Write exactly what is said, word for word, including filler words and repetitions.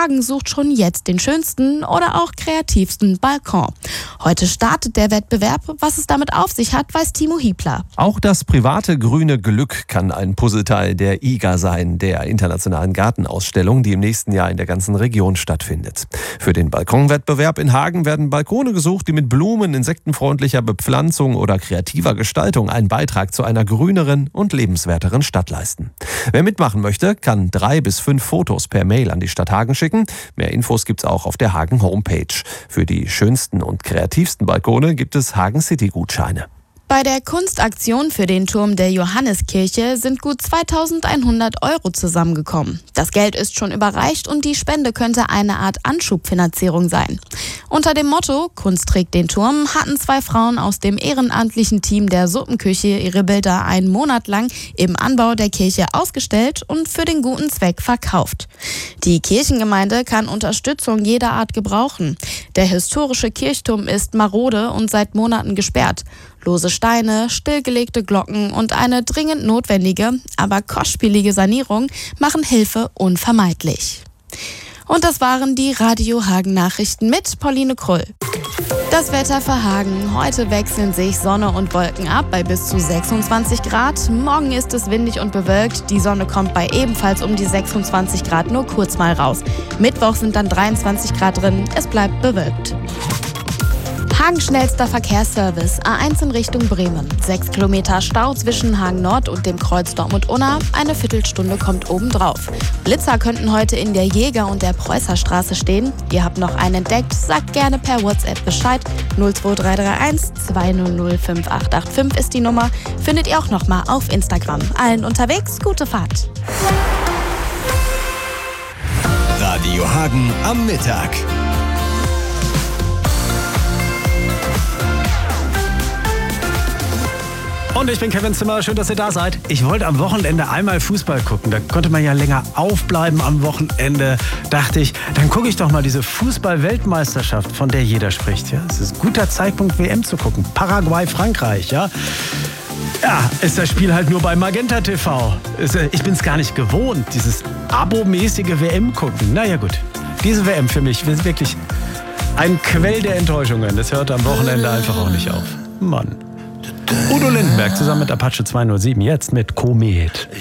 Hagen sucht schon jetzt den schönsten oder auch kreativsten Balkon. Heute startet der Wettbewerb. Was es damit auf sich hat, weiß Timo Hiebler. Auch das private grüne Glück kann ein Puzzleteil der I G A sein, der internationalen Gartenausstellung, die im nächsten Jahr in der ganzen Region stattfindet. Für den Balkonwettbewerb in Hagen werden Balkone gesucht, die mit Blumen, insektenfreundlicher Bepflanzung oder kreativer Gestaltung einen Beitrag zu einer grüneren und lebenswerteren Stadt leisten. Wer mitmachen möchte, kann drei bis fünf Fotos per Mail an die Stadt Hagen schicken. Mehr Infos gibt's auch auf der Hagen Homepage. Für die schönsten und kreativsten Balkone gibt es Hagen City Gutscheine. Bei der Kunstaktion für den Turm der Johanneskirche sind gut zweitausendeinhundert Euro zusammengekommen. Das Geld ist schon überreicht und die Spende könnte eine Art Anschubfinanzierung sein. Unter dem Motto „Kunst trägt den Turm" hatten zwei Frauen aus dem ehrenamtlichen Team der Suppenküche ihre Bilder einen Monat lang im Anbau der Kirche ausgestellt und für den guten Zweck verkauft. Die Kirchengemeinde kann Unterstützung jeder Art gebrauchen. Der historische Kirchturm ist marode und seit Monaten gesperrt. Lose Steine, stillgelegte Glocken und eine dringend notwendige, aber kostspielige Sanierung machen Hilfe unvermeidlich. Und das waren die Radio Hagen Nachrichten mit Pauline Krull. Das Wetter für Hagen. Heute wechseln sich Sonne und Wolken ab bei bis zu sechsundzwanzig Grad. Morgen ist es windig und bewölkt. Die Sonne kommt bei ebenfalls um die sechsundzwanzig Grad nur kurz mal raus. Mittwoch sind dann dreiundzwanzig Grad drin. Es bleibt bewölkt. Hagens schnellster Verkehrsservice, A eins in Richtung Bremen. Sechs Kilometer Stau zwischen Hagen Nord und dem Kreuz Dortmund-Unna. Eine Viertelstunde kommt obendrauf. Blitzer könnten heute in der Jäger- und der Preußerstraße stehen. Ihr habt noch einen entdeckt, sagt gerne per WhatsApp Bescheid. null zwei drei drei eins zwei null null fünf acht acht fünf ist die Nummer. Findet ihr auch nochmal auf Instagram. Allen unterwegs, gute Fahrt. Radio Hagen am Mittag. Und ich bin Kevin Zimmer, schön, dass ihr da seid. Ich wollte am Wochenende einmal Fußball gucken. Da konnte man ja länger aufbleiben am Wochenende. Dachte ich, dann gucke ich doch mal diese Fußball-Weltmeisterschaft, von der jeder spricht. Ja, es ist ein guter Zeitpunkt, W M zu gucken. Paraguay, Frankreich, ja. Ja, ist das Spiel halt nur bei Magenta T V. Ich bin es gar nicht gewohnt, dieses abomäßige W M gucken. Naja gut, diese W M für mich ist wirklich ein Quell der Enttäuschungen. Das hört am Wochenende einfach auch nicht auf. Mann. Udo Lindenberg zusammen mit Apache zweihundertsieben, jetzt mit Komet.